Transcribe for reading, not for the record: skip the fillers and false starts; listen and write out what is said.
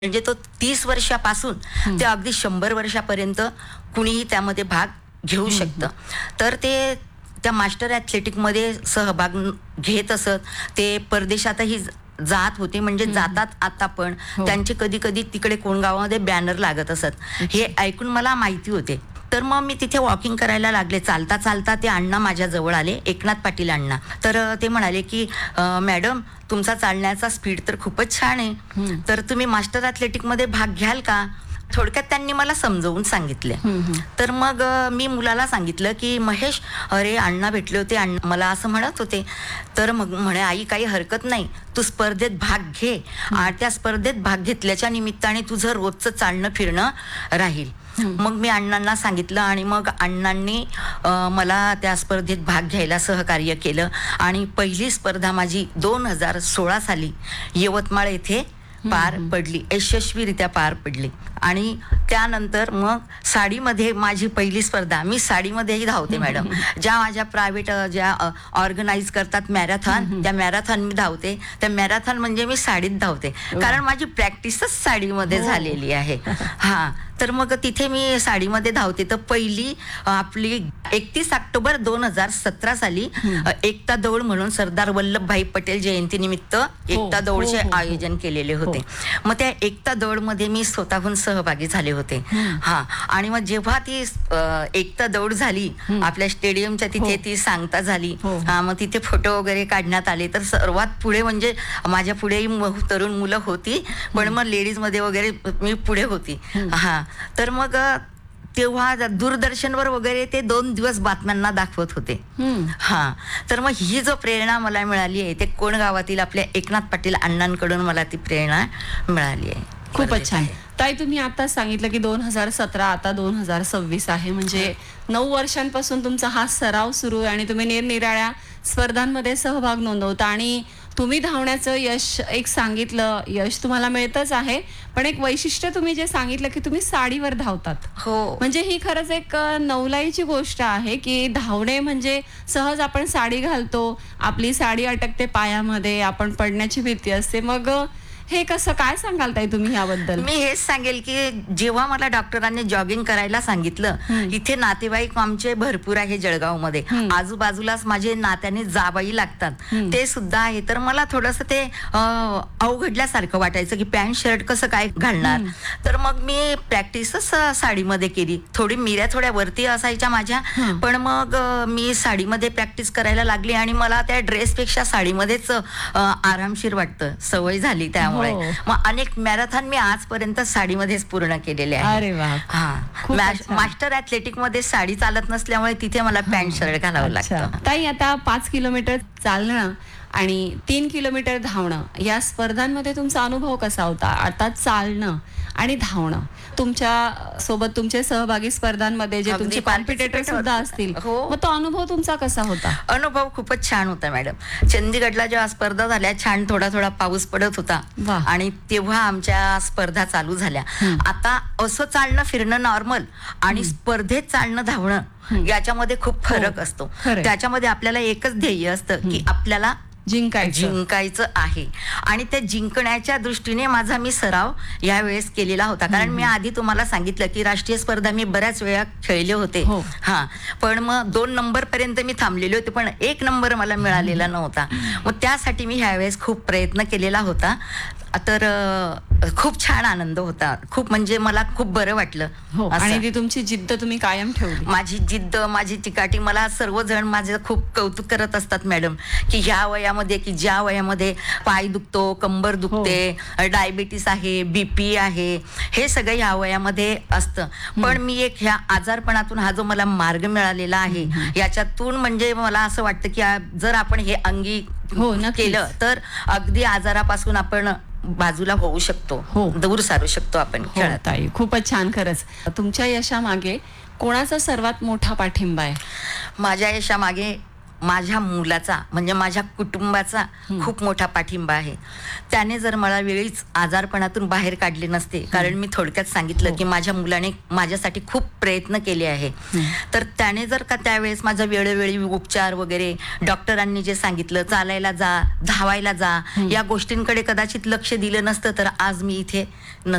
म्हणजे तो 30 वर्षापासून ते अगदी 100 वर्षापर्यंत कुणीही त्यामध्ये भाग घेऊ शकतं. तर ते त्या मास्टर ॲथलेटिकमध्ये सहभाग घेत असत. ते परदेशातही जात होते, म्हणजे जातात आता पण. त्यांचे कधी कधी तिकडे कोणगावामध्ये बॅनर लागत असत. हे ऐकून मला माहिती होते. तर मग मी तिथे वॉकिंग करायला लागले. चालता चालता ते अण्णा माझ्या जवळ आले, एकनाथ पाटील अण्णा. तर ते म्हणाले की मॅडम, तुमचा चालण्याचा स्पीड तर खूपच छान आहे, तर तुम्ही मास्टर ॲथलेटिकमध्ये भाग घ्याल का? थोडक्यात त्यांनी मला समजवून सांगितले. तर मग मी मुलाला सांगितलं की महेश, अरे अण्णा भेटले होते, अण्णा मला असं म्हणत होते. तर मग म्हणे, आई काही हरकत नाही, तू स्पर्धेत भाग घे. आणि त्या स्पर्धेत भाग घेतल्याच्या निमित्ताने तुझं रोजचं चालणं फिरणं राहील. मग मी अण्णांना सांगितलं आणि मग अण्णांनी मला त्या स्पर्धेत भाग घ्यायला सहकार्य केलं. आणि पहिली स्पर्धा माझी 2016 साली यवतमाळ येथे पार पडली, यशस्वीरित्या पार पडली. आणि त्यानंतर मग साडीमध्ये माझी पहिली स्पर्धा, मी साडीमध्येही धावते मॅडम. ज्या माझ्या प्रायव्हेट ज्या ऑर्गनाईज करतात मॅरेथॉन, त्या मॅरेथॉन मी धावते. त्या मॅरेथॉन म्हणजे मी साडीत धावते, कारण माझी प्रॅक्टिसच साडीमध्ये झालेली आहे. हां, तर मग तिथे मी साडीमध्ये धावते. तर पहिली आपली 31 ऑक्टोबर 2017 साली एकता दौड म्हणून सरदार वल्लभभाई पटेल जयंतीनिमित्त एकता दौडचे आयोजन केलेले होते. मग त्या एकता दौडमध्ये मी स्वतःहून सहभागी झाले होते. हा, आणि मग जेव्हा ती एकता दौड झाली आपल्या स्टेडियमच्या तिथे, ती सांगता झाली. हा, मग तिथे फोटो वगैरे काढण्यात आले. तर सर्वात पुढे म्हणजे माझ्या पुढेही तरुण मुलं होती, पण मग लेडीज मध्ये वगैरे मी पुढे होती. हा, तर मग तेव्हा दूरदर्शनवर वगैरे ते 2 दिवस बातम्यांना दाखवत होते. हा, तर मग ही जो प्रेरणा मला मिळाली आहे, ते कोण गावातील आपल्या एकनाथ पाटील अण्णांकडून मला ती प्रेरणा मिळाली आहे. खूपच छान. ताई, तुम्ही आता सांगितलं की 2017 आता 2026 आहे, म्हणजे 9 वर्षांपासून तुमचा हा सराव सुरू आहे आणि तुम्ही निरनिराळ्या स्पर्धांमध्ये सहभाग नोंदवता. आणि तुम्ही धावण्याचं यश एक सांगितलं, यश तुम्हाला मिळतच आहे, पण एक वैशिष्ट्य तुम्ही जे सांगितलं की तुम्ही साडीवर धावतात. हो, म्हणजे ही खरंच एक नवलाईची गोष्ट आहे की धावणे म्हणजे सहज आपण साडी घालतो, आपली साडी अटकते पायामध्ये, आपण पडण्याची भीती असते. मग हे कसं, काय सांगाल ताई तुम्ही याबद्दल? मी हेच सांगेल की जेव्हा मला डॉक्टरांनी जॉगिंग करायला सांगितलं, इथे नातेवाईक आमचे भरपूर आहे जळगावमध्ये, आजूबाजूलाच माझे नात्याने जाबाई लागतात, ते सुद्धा आहे. तर मला थोडंसं ते अवघडल्यासारखं वाटायचं की पॅन्ट शर्ट कसं काय घालणार. तर मग मी प्रॅक्टिसच साडीमध्ये केली. थोडी मिऱ्या थोड्या वरती असायच्या माझ्या, पण मग मी साडीमध्ये प्रॅक्टिस करायला लागली आणि मला त्या ड्रेसपेक्षा साडीमध्येच आरामशीर वाटतं, सवय झाली त्यामुळे. मग अनेक मॅरेथॉन मी आजपर्यंत साडीमध्येच पूर्ण केलेले आहे. अरे वा. हा, मास्टर ॲथलेटिक मध्ये साडी चालत नसल्यामुळे तिथे मला पॅन्ट शर्ट घालावं लागतं. ताई, आता 5 किलोमीटर चालणं आणि 3 किलोमीटर धावणं या स्पर्धांमध्ये तुमचा अनुभव कसा होता? आता चालणं आणि धावणं, तुमच्या सोबत तुमचे सहभागी स्पर्धांमध्ये जे तुमचे कॉम्पिटिटर सुद्धा असतील, मग तो अनुभव तुमचा कसा होता? अनुभव खूपच छान होता मॅडम. चंदीगडला जेव्हा स्पर्धा झाल्या, छान थोडा थोडा पाऊस पडत होता आणि तेव्हा आमच्या स्पर्धा चालू झाल्या. आता असं चालणं फिरणं नॉर्मल आणि स्पर्धेत चालणं धावणं याच्यामध्ये खूप फरक असतो. त्याच्यामध्ये आपल्याला एकच ध्येय असतं की आपल्याला जिंकायचं आहे. आणि त्या जिंकण्याच्या दृष्टीने माझा मी सराव यावेळेस केलेला होता. कारण मी आधी तुम्हाला सांगितलं की राष्ट्रीय स्पर्धा मी बऱ्याच वेळा खेळले होते. हा, पण मग 2 नंबर पर्यंत मी थांबलेले होते, पण 1 नंबर मला मिळालेला नव्हता. मग त्यासाठी मी ह्यावेळेस खूप प्रयत्न केलेला होता. तर खूप छान आनंद होता, खूप म्हणजे मला खूप बरं वाटलं. आणि ती तुमची जिद्द तुम्ही कायम ठेवली. माझी जिद्द, माझी चिकाटी, मला सर्वजण माझे खूप कौतुक करत असतात मॅडम, की ह्या वयामध्ये, की ज्या वयामध्ये पाय दुखतो, कंबर दुखते, डायबिटीस आहे, बीपी आहे, हे सगळं ह्या वयामध्ये असतं. पण मी एक ह्या आजारपणातून हा जो मला मार्ग मिळालेला आहे, याच्यातून म्हणजे मला असं वाटतं की जर आपण हे अंगी केलं तर अगदी आजारापासून आपण बाजूला होऊ शकतो, दूर सारू शकतो आपण. ताई, खूपच छान. खरंच तुमच्या यशामागे कोणाचा सर्वात मोठा पाठिंबा आहे? माझ्या यशामागे माझ्या मुलाचा, म्हणजे माझ्या कुटुंबाचा खूप मोठा पाठिंबा आहे. त्याने जर मला वेळीच आजारपणातून बाहेर काढले नसते, कारण मी थोडक्यात सांगितलं की माझ्या मुलाने माझ्यासाठी खूप प्रयत्न केले आहे, तर त्याने जर का त्यावेळेस माझा वेळोवेळी उपचार वगैरे, डॉक्टरांनी जे सांगितलं, चालायला जा, धावायला जा, या गोष्टींकडे कदाचित लक्ष दिलं नसतं, तर आज मी इथे